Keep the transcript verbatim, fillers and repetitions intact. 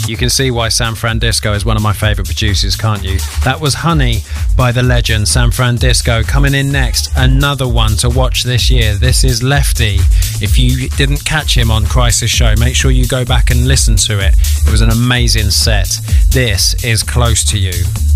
You can see why Sam Francisco is one of my favourite producers, can't you? That was Honey by the legend Sam Francisco. Coming in next, another one to watch this year. This is Lefty. If you didn't catch him on Crisis Show, make sure you go back and listen to it. It was an amazing set. This is Close to You.